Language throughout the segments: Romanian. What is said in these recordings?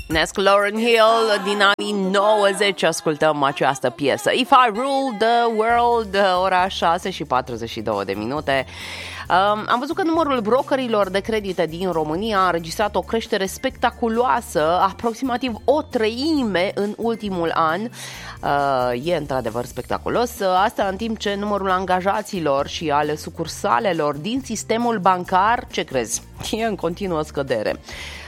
Nesc Lauryn Hill din anii 90, ascultăm această piesă. If I Rule the World, ora 6:42. Am văzut că numărul brokerilor de credite din România a înregistrat o creștere spectaculoasă, aproximativ o treime în ultimul an. E într-adevăr spectaculos. Asta în timp ce numărul angajaților și ale sucursalelor din sistemul bancar, ce crezi, e în continuă scădere.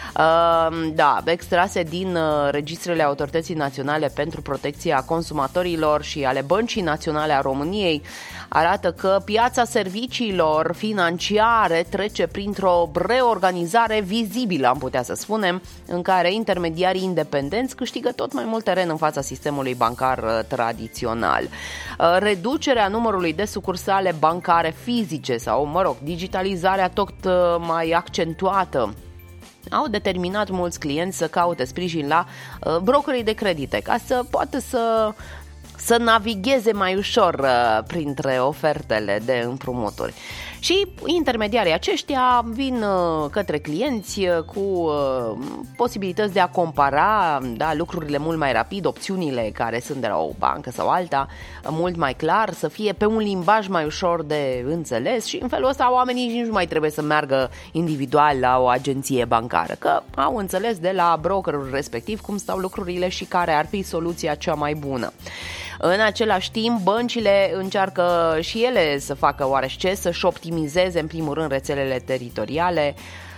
Da, extrase din registrele Autorității Naționale pentru Protecția Consumatorilor și ale Băncii Naționale a României arată că piața serviciilor financiare trece printr-o reorganizare vizibilă, am putea să spunem, în care intermediarii independenți câștigă tot mai mult teren în fața sistemului bancar tradițional. Reducerea numărului de sucursale bancare fizice sau, digitalizarea tot mai accentuată au determinat mulți clienți să caute sprijin la brokerii de credite ca să poată să navigheze mai ușor printre ofertele de împrumuturi. Și intermediarii aceștia vin către clienți cu posibilități de a compara, da, lucrurile mult mai rapid, opțiunile care sunt de la o bancă sau alta, mult mai clar, să fie pe un limbaj mai ușor de înțeles și în felul ăsta oamenii nici nu mai trebuie să meargă individual la o agenție bancară, că au înțeles de la brokerul respectiv cum stau lucrurile și care ar fi soluția cea mai bună. În același timp, băncile încearcă și ele să facă oarește, să-și optimizeze în primul rând rețelele teritoriale,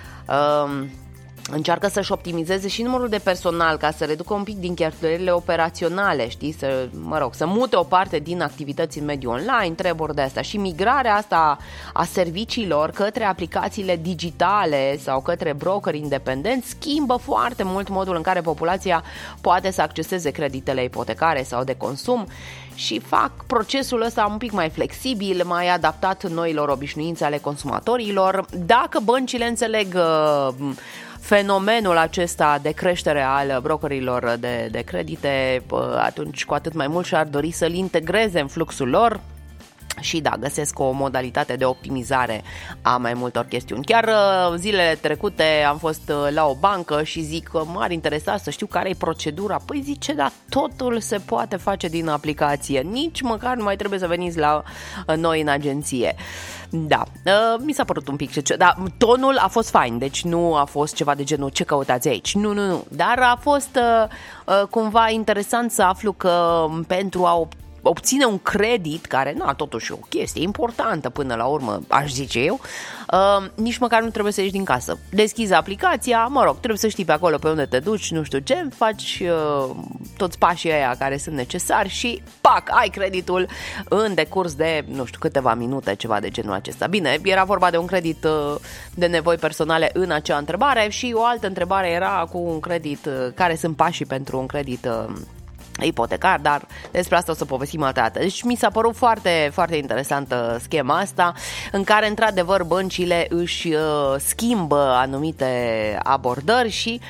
încearcă să-și optimizeze și numărul de personal ca să reducă un pic din cheltuielile operaționale, știi, să mute o parte din activități în mediul online, treburi de astea și migrarea asta a serviciilor către aplicațiile digitale sau către brokeri independenți schimbă foarte mult modul în care populația poate să acceseze creditele ipotecare sau de consum și fac procesul ăsta un pic mai flexibil, mai adaptat noilor obișnuințe ale consumatorilor. Dacă băncile înțeleg fenomenul acesta de creștere al brokerilor de credite, atunci cu atât mai mult și-ar dori să-l integreze în fluxul lor. Și da, găsesc o modalitate de optimizare a mai multor chestiuni. Chiar zilele trecute am fost la o bancă și zic că m-ar interesa să știu care e procedura. Păi zice, da, totul se poate face din aplicație. Nici măcar nu mai trebuie să veniți la noi în agenție. Da, mi s-a părut un pic da, tonul a fost fain, deci nu a fost ceva de genul ce căutați aici. Nu, dar a fost cumva interesant să aflu că pentru a obține un credit, care, totuși e o chestie importantă până la urmă, aș zice eu, nici măcar nu trebuie să ieși din casă. Deschizi aplicația, trebuie să știi pe acolo pe unde te duci, nu știu ce, faci toți pașii aia care sunt necesari și, pac, ai creditul în decurs de, câteva minute, ceva de genul acesta. Bine, era vorba de un credit de nevoi personale în acea întrebare și o altă întrebare era cu un credit, care sunt pașii pentru un credit ipotecar, dar despre asta o să povestim altă dată. Deci mi s-a părut foarte, foarte interesantă schema asta, în care într-adevăr băncile își schimbă anumite abordări și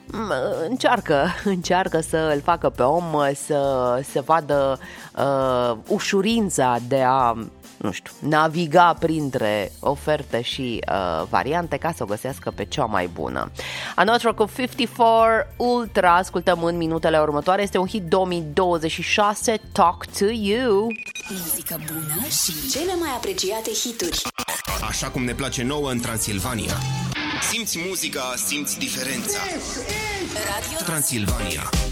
încearcă să îl facă pe om să vadă ușurința de a naviga printre oferte și variante ca să o găsească pe cea mai bună. Anotra cu 54 Ultra, ascultăm în minutele următoare, este un hit 2026, Talk to You. Muzică bună și cele mai apreciate hituri. Așa cum ne place nouă în Transilvania. Simți muzica, simți diferența. Radio Transilvania.